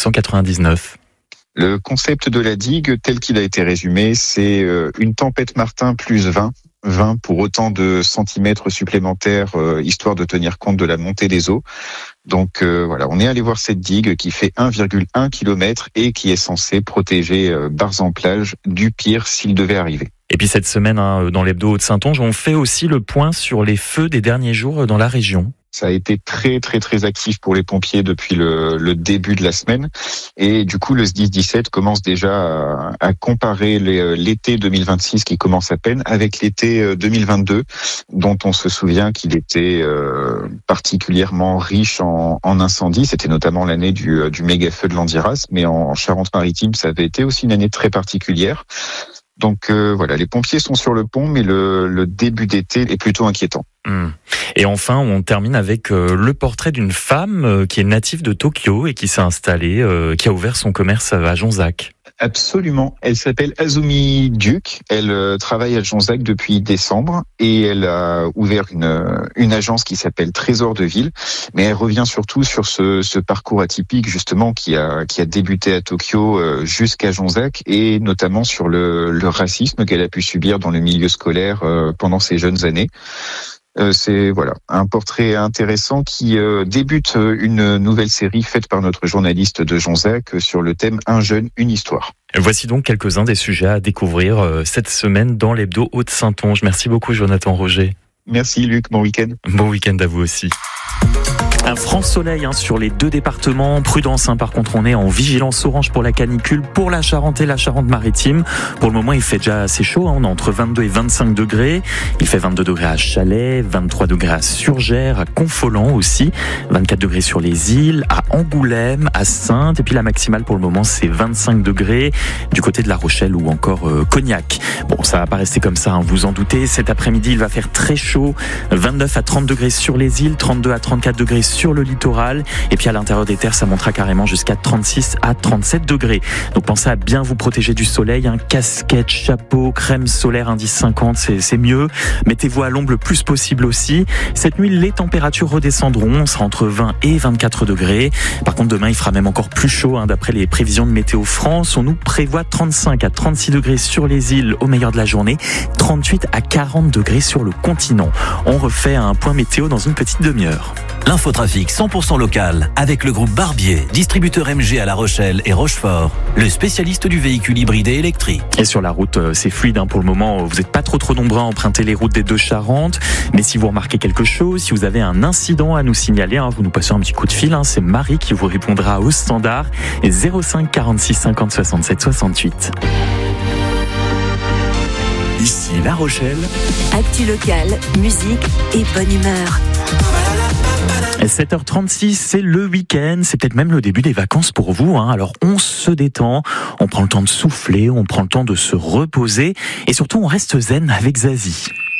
1999. Le concept de la digue, tel qu'il a été résumé, c'est une tempête Martin plus 20 pour autant de centimètres supplémentaires, histoire de tenir compte de la montée des eaux. Donc voilà, on est allé voir cette digue qui fait 1,1 km et qui est censée protéger Bars-en-Plage du pire s'il devait arriver. Et puis cette semaine, dans l'hebdo Haute-Saintonge, on fait aussi le point sur les feux des derniers jours dans la région. Ça a été très actif pour les pompiers depuis le début de la semaine. Et du coup, le SDIS 17 commence déjà à comparer l'été 2026 qui commence à peine avec l'été 2022, dont on se souvient qu'il était particulièrement riche en incendies. C'était notamment l'année du méga feu de Landiras, mais en Charente-Maritime, ça avait été aussi une année très particulière. Donc voilà, les pompiers sont sur le pont, mais le début d'été est plutôt inquiétant. Et enfin, on termine avec le portrait d'une femme qui est native de Tokyo et qui s'est installée, qui a ouvert son commerce à Jonzac. Absolument. Elle s'appelle Azumi Duke. Elle travaille à Jonzac depuis décembre et elle a ouvert une agence qui s'appelle Trésor de Ville. Mais elle revient surtout sur ce parcours atypique justement qui a débuté à Tokyo jusqu'à Jonzac et notamment sur le racisme qu'elle a pu subir dans le milieu scolaire pendant ses jeunes années. C'est voilà un portrait intéressant qui débute une nouvelle série faite par notre journaliste de Jonzac sur le thème Un jeune, une histoire. Voici donc quelques-uns des sujets à découvrir cette semaine dans l'hebdo Haute-Saintonge. Merci beaucoup Jonathan Roger. Merci Luc, bon week-end. Bon week-end à vous aussi. Un franc soleil sur les deux départements. Prudence, par contre, on est en vigilance orange pour la canicule pour la Charente et la Charente-Maritime. Pour le moment, il fait déjà assez chaud. On est entre 22 et 25 degrés. Il fait 22 degrés à Chalais, 23 degrés à Surgères, à Confolens aussi, 24 degrés sur les îles, à Angoulême, à Saintes. Et puis la maximale pour le moment, c'est 25 degrés du côté de La Rochelle ou encore Cognac. Bon, ça va pas rester comme ça, vous en doutez. Cet après-midi, il va faire très chaud. 29 à 30 degrés sur les îles, 32 à 34 degrés sur le littoral. Et puis à l'intérieur des terres, ça montera carrément jusqu'à 36 à 37 degrés. Donc pensez à bien vous protéger du soleil. Casquette, chapeau, crème solaire, indice 50, c'est mieux. Mettez-vous à l'ombre le plus possible aussi. Cette nuit, les températures redescendront. On sera entre 20 et 24 degrés. Par contre, demain, il fera même encore plus chaud. D'après les prévisions de Météo France, on nous prévoit 35 à 36 degrés sur les îles au meilleur de la journée, 38 à 40 degrés sur le continent. On refait un point météo dans une petite demi-heure. L'infotrafic 100% local avec le groupe Barbier, distributeur MG à La Rochelle et Rochefort, le spécialiste du véhicule hybride et électrique. Et sur la route, c'est fluide pour le moment. Vous n'êtes pas trop nombreux à emprunter les routes des deux Charentes. Mais si vous remarquez quelque chose, si vous avez un incident à nous signaler, vous nous passez un petit coup de fil. C'est Marie qui vous répondra au standard 05 46 50 67 68. Ici La Rochelle. Actu locale, musique et bonne humeur. 7h36, c'est le week-end, c'est peut-être même le début des vacances pour vous. Alors on se détend, on prend le temps de souffler, on prend le temps de se reposer et surtout on reste zen avec Zazie.